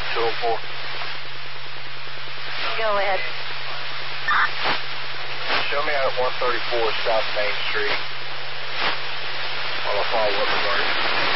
204. Go ahead. Show me out at 134 South Main Street. I'll follow up regarding.